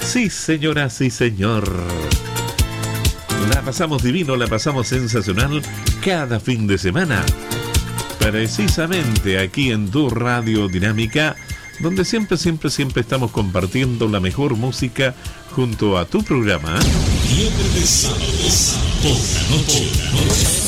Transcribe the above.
Sí, señora, sí, señor. La pasamos divino, la pasamos sensacional cada fin de semana. Precisamente aquí en tu Radio Dinámica, donde siempre estamos compartiendo la mejor música junto a tu programa. Viernes, sábados, por la noche.